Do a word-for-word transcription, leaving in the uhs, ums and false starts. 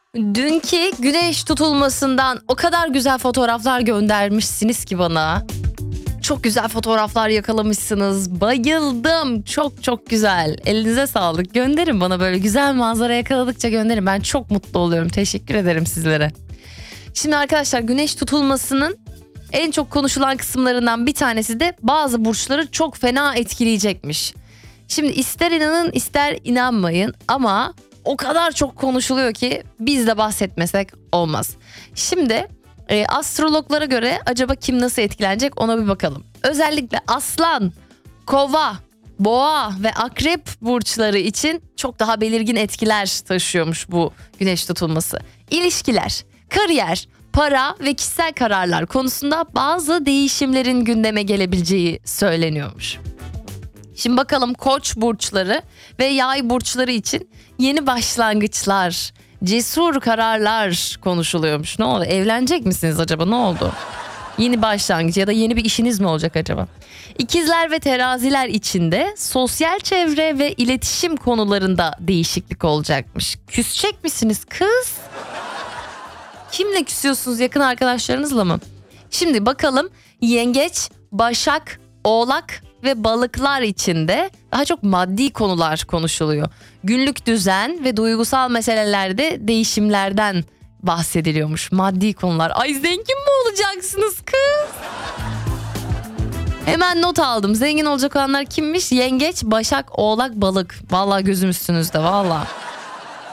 Dünkü güneş tutulmasından o kadar güzel fotoğraflar göndermişsiniz ki bana. Çok güzel fotoğraflar yakalamışsınız. Bayıldım. Çok çok güzel. Elinize sağlık. Gönderin bana, böyle güzel manzara yakaladıkça gönderin. Ben çok mutlu oluyorum. Teşekkür ederim sizlere. Şimdi arkadaşlar, güneş tutulmasının en çok konuşulan kısımlarından bir tanesi de bazı burçları çok fena etkileyecekmiş. Şimdi ister inanın ister inanmayın ama o kadar çok konuşuluyor ki biz de bahsetmesek olmaz. Şimdi e, astrologlara göre acaba kim nasıl etkilenecek ona bir bakalım. Özellikle Aslan, Kova, Boğa ve Akrep burçları için çok daha belirgin etkiler taşıyormuş bu güneş tutulması. İlişkiler, kariyer, para ve kişisel kararlar konusunda bazı değişimlerin gündeme gelebileceği söyleniyormuş. Şimdi bakalım Koç burçları ve Yay burçları için yeni başlangıçlar, cesur kararlar konuşuluyormuş. Ne oldu? Evlenecek misiniz acaba? Ne oldu? Yeni başlangıç ya da yeni bir işiniz mi olacak acaba? İkizler ve teraziler için de sosyal çevre ve iletişim konularında değişiklik olacakmış. Küsecek misiniz kız? Kimle küsüyorsunuz? Yakın arkadaşlarınızla mı? Şimdi bakalım Yengeç, Başak, Oğlak ve Balıklar için de daha çok maddi konular konuşuluyor. Günlük düzen ve duygusal meselelerde değişimlerden bahsediliyormuş. Maddi konular. Ay zengin mi olacaksınız kız? Hemen not aldım. Zengin olacak olanlar kimmiş? Yengeç, Başak, Oğlak, Balık. Vallahi gözüm üstünüzde vallahi.